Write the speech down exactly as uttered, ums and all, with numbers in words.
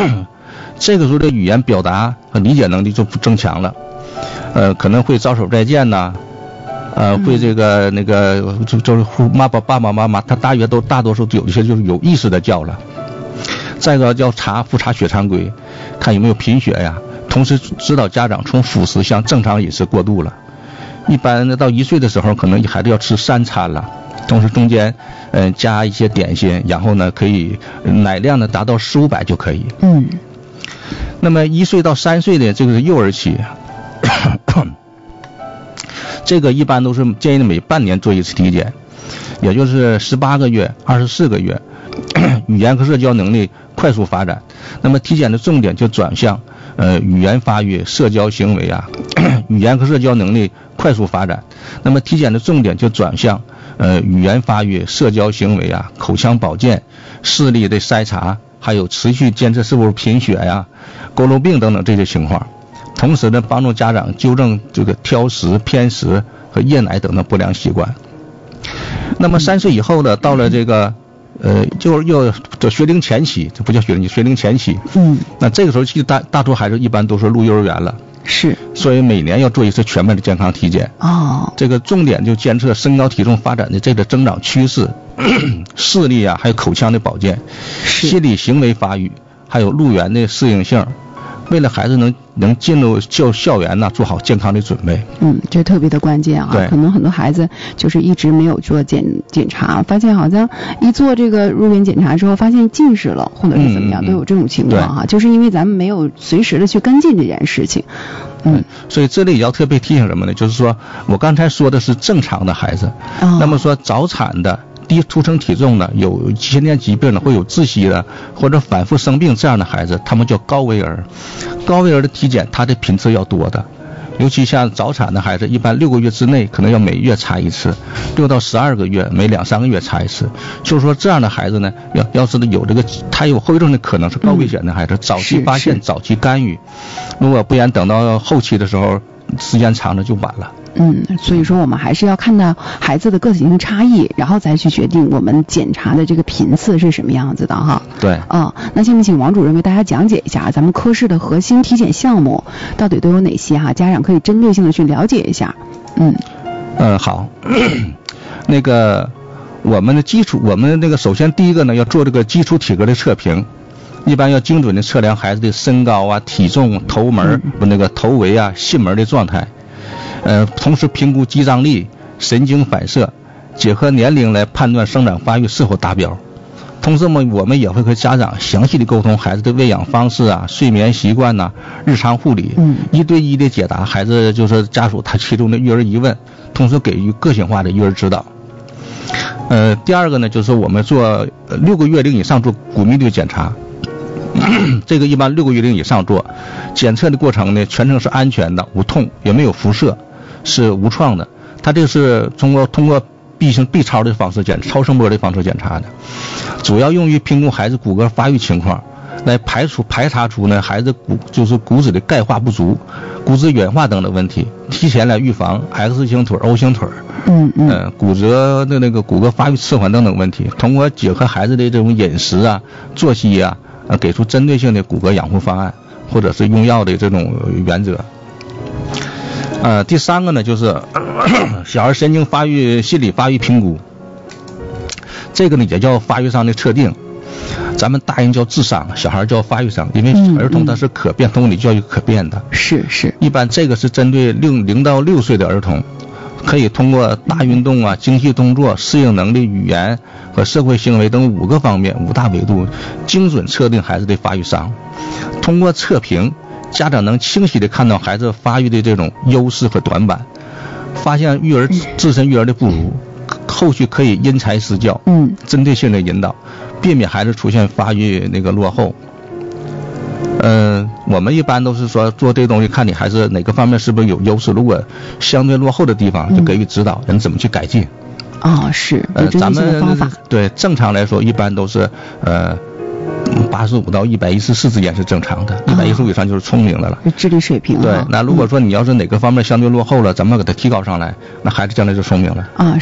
这个时候的语言表达和理解能力就增强了，呃，可能会招手再见呐，呃，会这个那个就就是妈爸爸爸妈妈，他大约都大多数有一些就是有意识的叫了。再一个要查复查血常规，看有没有贫血呀，同时指导家长从辅食向正常饮食过渡了。一般到一岁的时候，可能孩子要吃三餐了，同时中间嗯、呃、加一些点心，然后呢可以奶量呢达到四五百就可以。 嗯。 那么一岁到三岁的这个是幼儿期，这个一般都是建议每半年做一次体检，也就是十八个月、二十四个月，语言和社交能力快速发展。那么体检的重点就转向呃语言发育、社交行为啊，语言和社交能力快速发展。那么体检的重点就转向呃语言发育、社交行为啊、口腔保健、视力的筛查，还有持续监测是不是贫血呀、佝偻病等等这些情况。同时呢，帮助家长纠正这个挑食、偏食和夜奶等等不良习惯。那么三岁以后呢，到了这个呃，就是要叫学龄前期，这不叫学龄期，学龄前期。 嗯。 那这个时候，其实大大多数孩子一般都是入幼儿园了。 是。 所以每年要做一次全面的健康体检。 哦。 这个重点就监测身高体重发展的这个增长趋势，视力啊，还有口腔的保健，心理行为发育，还有入园的适应性。为了孩子能能进入校校园呢，做好健康的准备。 嗯，这特别的关键啊。 对。 可能很多孩子就是一直没有做检检查，发现好像一做这个入园检查之后，发现近视了，或者是怎么样，嗯嗯嗯都有这种情况啊。就是因为咱们没有随时的去跟进这件事情。嗯。 所以这里也要特别提醒什么呢？就是说我刚才说的是正常的孩子， 哦、 那么说早产的。低出生体重的，有先天疾病的，会有窒息的，或者反复生病这样的孩子，他们叫高危儿。高危儿的体检，它的频次要多的，尤其像早产的孩子，一般六个月之内可能要每月查一次，六到十二个月每两三个月查一次。就是说这样的孩子呢，要要是有这个他有后遗症的可能是高危险的孩子，嗯、早期发现，早期干预，如果不然等到后期的时候，时间长了就晚了。 嗯，所以说我们还是要看到孩子的个体性差异，然后再去决定我们检查的这个频次是什么样子的哈。 对。 啊、嗯，那下面请王主任为大家讲解一下咱们科室的核心体检项目到底都有哪些哈，家长可以针对性的去了解一下。嗯。 嗯，好。那个我们的基础，我们那个首先第一个呢要做这个基础体格的测评。一般要精准的测量孩子的身高啊、体重、头门、嗯、那个头围啊、囟门的状态，呃，同时评估肌张力、神经反射，结合年龄来判断生长发育是否达标。同时呢，我们也会和家长详细的沟通孩子的喂养方式啊、睡眠习惯呐、啊、日常护理， 嗯， 一对一的解答孩子就是家属他其中的育儿疑问，同时给予个性化的育儿指导。呃，第二个呢，就是我们做六个月龄以上做骨密度检查。这个一般六个月龄以上做，检测的过程呢，全程是安全的，无痛，也没有辐射，是无创的。它这是通过通过 B 型 B 超的方式检超声波的方式检查的，主要用于评估孩子骨骼发育情况，来排除排查出呢孩子骨就是骨质的钙化不足、骨质软化等的问题，提前来预防 X 型腿、O 型腿， 嗯嗯， 呃，骨折的那个骨骼发育迟缓等等问题，通过结合孩子的这种饮食啊、作息啊。呃，给出针对性的骨骼养护方案，或者是用药的这种原则。呃，第三个呢，就是咳咳小孩神经发育、心理发育评估，这个呢也叫发育上的测定。咱们大人叫智商，小孩叫发育商，因为儿童他是可变，通理教育可变的。 是是。 一般这个是针对六零到六岁的儿童。可以通过大运动啊、精细动作、适应能力、语言和社会行为等五个方面、五大维度，精准测定孩子的发育商。通过测评，家长能清晰地看到孩子发育的这种优势和短板，发现育儿自身育儿的不足，后续可以因材施教， 嗯， 针对性的引导，避免孩子出现发育那个落后。嗯、呃，我们一般都是说做这东西，看你孩子哪个方面是不是有优势，如果相对落后的地方，就给予指导，人、嗯、怎么去改进。 哦，是， 呃，咱们对正常来说，一般都是呃八十五到一百一十四之间是正常的，一百一十五以上就是聪明的了， 智力水平。 对，那如果说你要是哪个方面相对落后了，咱们给他提高上来，那孩子将来就聪明了。 啊。